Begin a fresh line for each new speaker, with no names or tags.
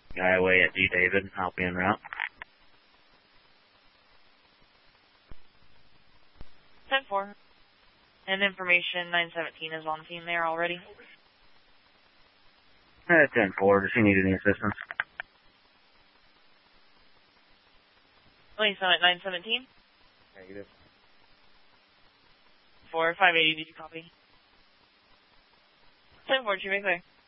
Guy away at G. David, I'll be en route.
10-4. And information 917 is on scene there already.
10-4, does he need any assistance?
Police at 917.
Negative.
4580, did you copy? 10-4, you make clear.